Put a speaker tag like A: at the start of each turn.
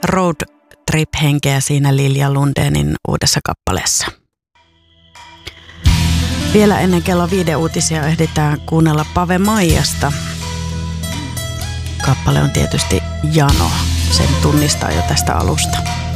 A: road trip-henkeä siinä Lilja Lundénin uudessa kappaleessa. Vielä ennen kello 5 uutisia ehditään kuunnella Pave Maijasta. Kappale on tietysti Jano, sen tunnistaa jo tästä alusta.